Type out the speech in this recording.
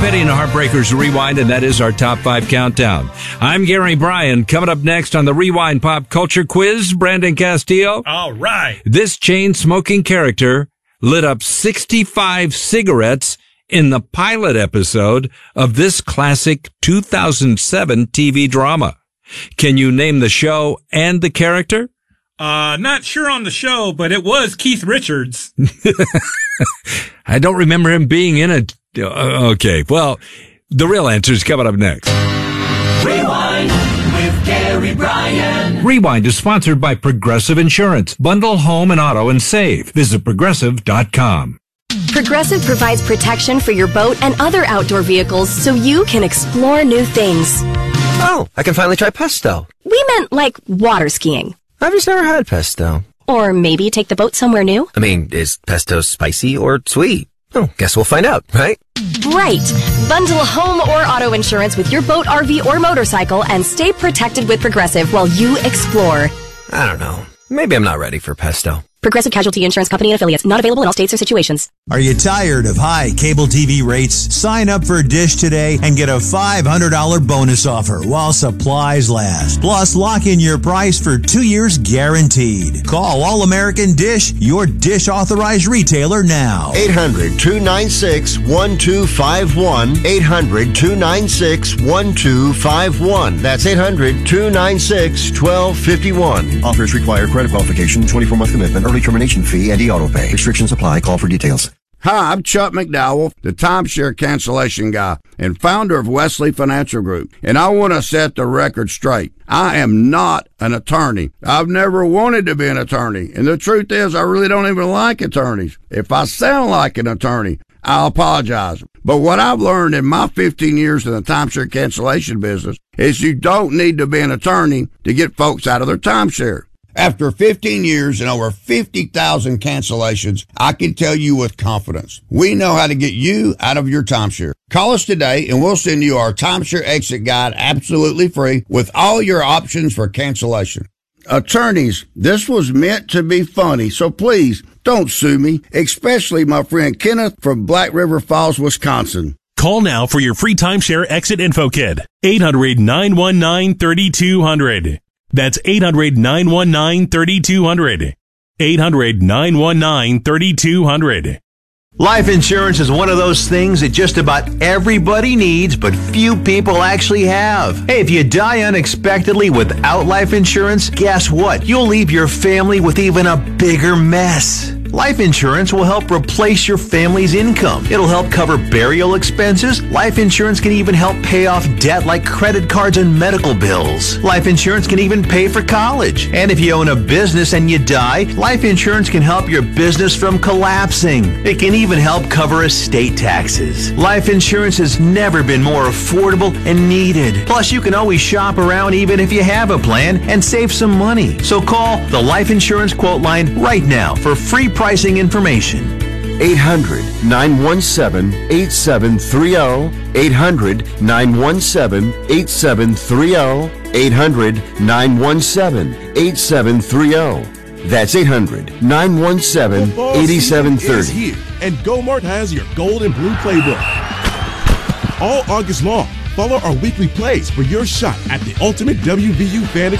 Petty and the Heartbreakers Rewind, and that is our top 5 countdown. I'm Gary Bryan. Coming up next on the Rewind Pop Culture Quiz, Brandon Castillo. All right. This chain-smoking character lit up 65 cigarettes in the pilot episode of this classic 2007 TV drama. Can you name the show and the character? Not sure on the show, but it was Keith Richards. I don't remember him being in it. Okay, well, the real answer is coming up next. Rewind with Gary Bryan. Rewind is sponsored by Progressive Insurance. Bundle home and auto and save. Visit Progressive.com. Progressive provides protection for your boat and other outdoor vehicles so you can explore new things. Oh, I can finally try pesto. We meant like water skiing. I've just never had pesto. Or maybe take the boat somewhere new. I mean, is pesto spicy or sweet? Oh, guess we'll find out, right? Right. Bundle home or auto insurance with your boat, RV, or motorcycle and stay protected with Progressive while you explore. I don't know. Maybe I'm not ready for pesto. Progressive Casualty Insurance Company and Affiliates. Not available in all states or situations. Are you tired of high cable TV rates? Sign up for Dish today and get a $500 bonus offer while supplies last. Plus, lock in your price for 2 years guaranteed. Call All American Dish, your Dish authorized retailer now. 800-296-1251. 800-296-1251. That's 800-296-1251. Offers require credit qualification, 24-month commitment, early termination fee, and e-auto pay. Restrictions apply. Call for details. Hi, I'm Chuck McDowell, the timeshare cancellation guy and founder of Wesley Financial Group, and I want to set the record straight. I am not an attorney. I've never wanted to be an attorney, and the truth is I really don't even like attorneys. If I sound like an attorney, I apologize. But what I've learned in my 15 years in the timeshare cancellation business is you don't need to be an attorney to get folks out of their timeshare. After 15 years and over 50,000 cancellations, I can tell you with confidence, we know how to get you out of your timeshare. Call us today and we'll send you our timeshare exit guide absolutely free with all your options for cancellation. Attorneys, this was meant to be funny, so please don't sue me, especially my friend Kenneth from Black River Falls, Wisconsin. Call now for your free timeshare exit info kit. 800-919-3200. That's 800-919-3200. 800-919-3200. Life insurance is one of those things that just about everybody needs, but few people actually have. Hey, if you die unexpectedly without life insurance, guess what? You'll leave your family with even a bigger mess. Life insurance will help replace your family's income. It'll help cover burial expenses. Life insurance can even help pay off debt like credit cards and medical bills. Life insurance can even pay for college. And if you own a business and you die, life insurance can help your business from collapsing. It can even help cover estate taxes. Life insurance has never been more affordable and needed. Plus, you can always shop around even if you have a plan and save some money. So call the Life Insurance Quote Line right now for free pricing information. 800-917-8730. 800-917-8730. 800-917-8730. That's 800-917-8730. Here, and GoMart has your gold and blue playbook. All August long, follow our weekly plays for your shot at the ultimate WVU fan experience.